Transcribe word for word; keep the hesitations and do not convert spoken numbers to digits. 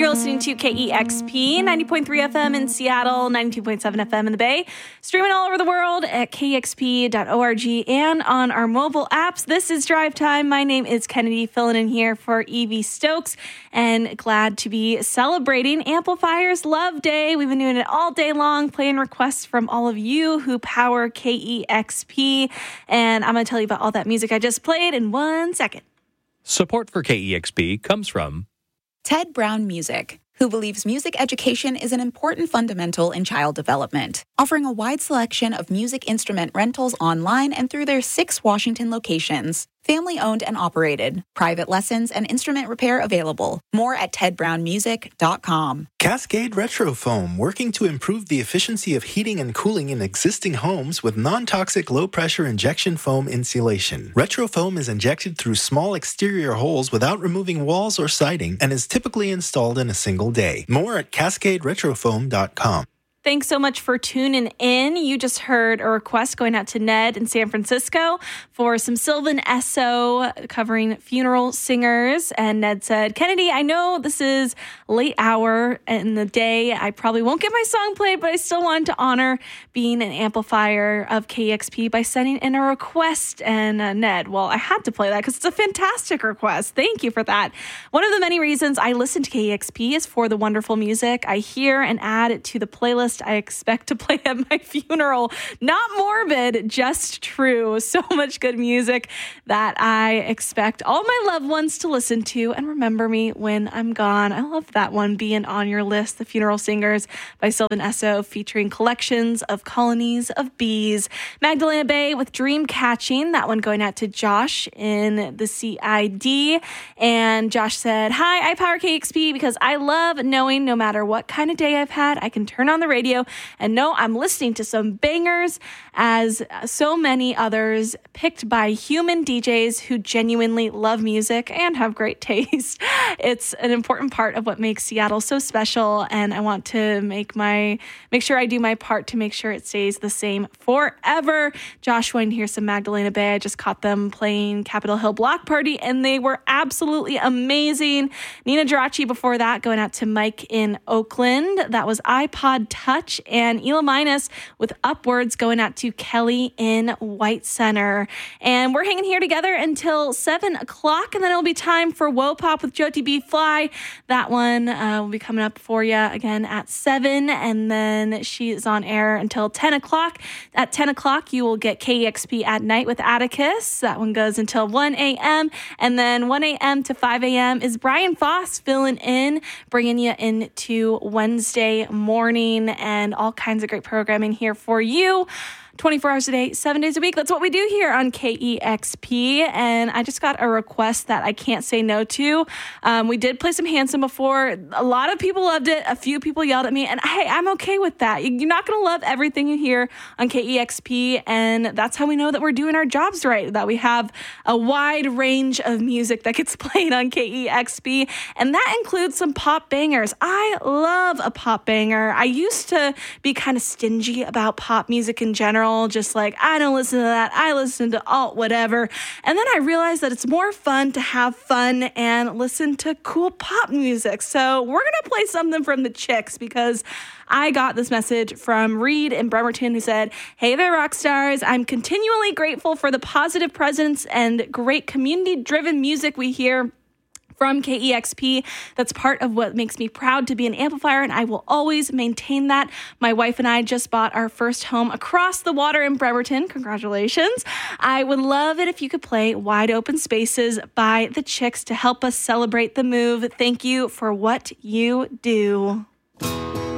You're listening to K E X P, ninety point three F M in Seattle, ninety-two point seven F M in the Bay. Streaming all over the world at K E X P dot org and on our mobile apps. This is Drive Time. My name is Kennedy, filling in here for Evie Stokes, and glad to be celebrating Amplifiers Love Day. We've been doing it all day long, playing requests from all of you who power K E X P, and I'm going to tell you about all that music I just played in one second. Support for K E X P comes from Ted Brown Music, who believes music education is an important fundamental in child development, offering a wide selection of music instrument rentals online and through their six Washington locations. Family owned and operated. Private lessons and instrument repair available. More at ted brown music dot com. Cascade Retro Foam, working to improve the efficiency of heating and cooling in existing homes with non-toxic low-pressure injection foam insulation. Retro Foam is injected through small exterior holes without removing walls or siding and is typically installed in a single day. More at cascade retro foam dot com. Thanks so much for tuning in. You just heard a request going out to Ned in San Francisco for some Sylvan Esso covering funeral singers. And Ned said, Kennedy, I know this is late hour in the day. I probably won't get my song played, but I still wanted to honor being an amplifier of K E X P by sending in a request. And uh, Ned, well, I had to play that because it's a fantastic request. Thank you for that. One of the many reasons I listen to K E X P is for the wonderful music I hear and add it to the playlist I expect to play at my funeral. Not morbid, just true. So much good music that I expect all my loved ones to listen to and remember me when I'm gone. I love that one being on your list, The Funeral Singers by Sylvan Esso, featuring collections of colonies of bees. Magdalena Bay with Dream Catching, that one going out to Josh in the C I D. And Josh said, hi, I power K E X P because I love knowing no matter what kind of day I've had, I can turn on the radio and know I'm listening to some bangers, as so many others picked by human D Js who genuinely love music and have great taste. It's an important part of what makes Seattle so special, and I want to make my make sure I do my part to make sure it stays the same forever. Josh wanted to hear some Magdalena Bay. I just caught them playing Capitol Hill Block Party, and they were absolutely amazing. Nina Geraci before that, going out to Mike in Oakland. That was iPod Touch. And Elaminus with Upwards going out to Kelly in White Center. And we're hanging here together until seven o'clock, and then it'll be time for Woe Pop with Jyoti B. Fly. That one uh, will be coming up for you again at seven, and then she is on air until ten o'clock. At ten o'clock, you will get K E X P at Night with Atticus. That one goes until one a.m., and then one a.m. to five a.m. is Brian Foss filling in, bringing you into Wednesday morning, and all kinds of great programming here for you. twenty-four hours a day, seven days a week. That's what we do here on K E X P. And I just got a request that I can't say no to. Um, we did play some Hanson before. A lot of people loved it. A few people yelled at me. And hey, I'm okay with that. You're not going to love everything you hear on K E X P. And that's how we know that we're doing our jobs right, that we have a wide range of music that gets played on K E X P. And that includes some pop bangers. I love a pop banger. I used to be kind of stingy about pop music in general. Just like, I don't listen to that. I listen to alt whatever. And then I realized that it's more fun to have fun and listen to cool pop music. So we're going to play something from the Chicks because I got this message from Reed in Bremerton who said, hey there, rock stars. I'm continually grateful for the positive presence and great community-driven music we hear from K E X P. That's part of what makes me proud to be an amplifier, and I will always maintain that. My wife and I just bought our first home across the water in Bremerton. Congratulations. I would love it if you could play Wide Open Spaces by the Chicks to help us celebrate the move. Thank you for what you do.